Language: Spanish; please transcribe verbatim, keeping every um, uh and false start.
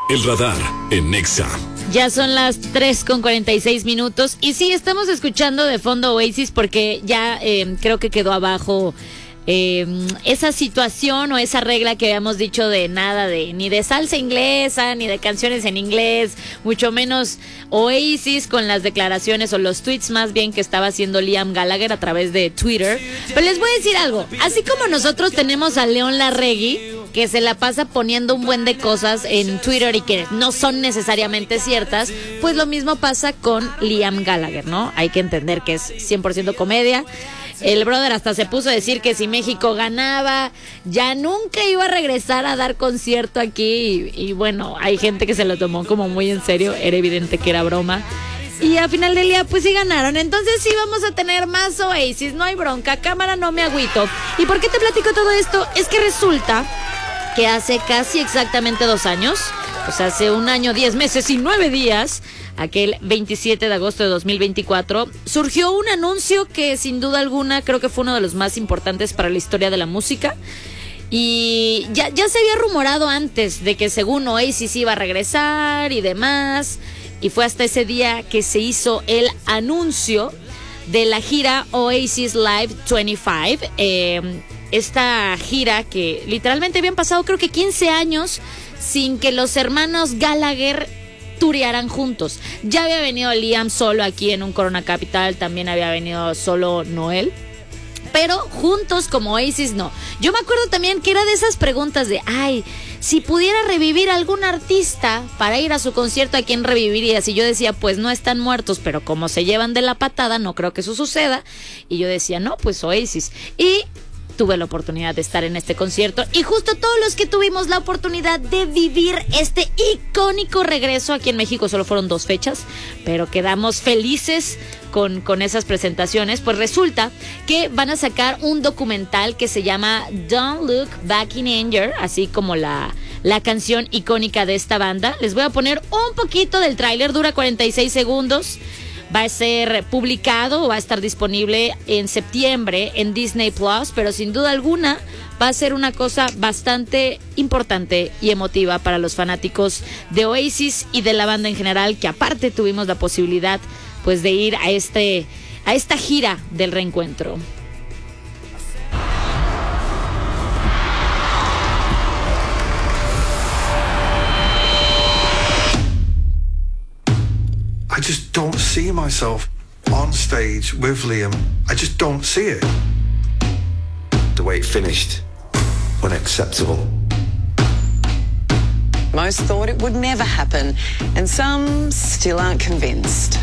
El radar en Nexa. Ya son las tres con cuarenta y seis minutos. Y sí, estamos escuchando de fondo Oasis porque ya eh, creo que quedó abajo eh, esa situación o esa regla que habíamos dicho de nada de ni de salsa inglesa, ni de canciones en inglés, mucho menos Oasis con las declaraciones o los tweets más bien que estaba haciendo Liam Gallagher a través de Twitter. Pero les voy a decir algo, así como nosotros tenemos a León Larregui, que se la pasa poniendo un buen de cosas en Twitter y que no son necesariamente ciertas, pues lo mismo pasa con Liam Gallagher, ¿no? Hay que entender que es cien por ciento comedia. El brother hasta se puso a decir que si México ganaba, ya nunca iba a regresar a dar concierto aquí. Y, y bueno, hay gente que se lo tomó como muy en serio, era evidente que era broma. Y al final del día, pues sí ganaron. Entonces sí vamos a tener más Oasis, no hay bronca, cámara, no me agüito. ¿Y por qué te platico todo esto? Es que resulta que hace casi exactamente dos años, pues hace un año, diez meses y nueve días, aquel veintisiete de agosto de dos mil veinticuatro, surgió un anuncio que sin duda alguna creo que fue uno de los más importantes para la historia de la música. Y ya, ya se había rumorado antes de que según Oasis iba a regresar y demás. Y fue hasta ese día que se hizo el anuncio de la gira Oasis Live veinticinco. Eh, esta gira que literalmente habían pasado creo que quince años sin que los hermanos Gallagher turearan juntos. Ya había venido Liam solo aquí en un Corona Capital, también había venido solo Noel, pero juntos como Oasis no. Yo me acuerdo también que era de esas preguntas de, ay, si pudiera revivir a algún artista para ir a su concierto, ¿a quién revivirías? Y yo decía, pues no están muertos, pero como se llevan de la patada, no creo que eso suceda. Y yo decía, no, pues Oasis. Y tuve la oportunidad de estar en este concierto y justo todos los que tuvimos la oportunidad de vivir este icónico regreso aquí en México, solo fueron dos fechas, pero quedamos felices con, con esas presentaciones. Pues resulta que van a sacar un documental que se llama Don't Look Back in Anger, así como la, la canción icónica de esta banda. Les voy a poner un poquito del tráiler, dura cuarenta y seis segundos. Va a ser publicado o va a estar disponible en septiembre en Disney Plus, pero sin duda alguna va a ser una cosa bastante importante y emotiva para los fanáticos de Oasis y de la banda en general, que aparte tuvimos la posibilidad pues de ir a este a esta gira del reencuentro. I just don't see myself on stage with Liam. I just don't see it. The way it finished, unacceptable. Most thought it would never happen, and some still aren't convinced.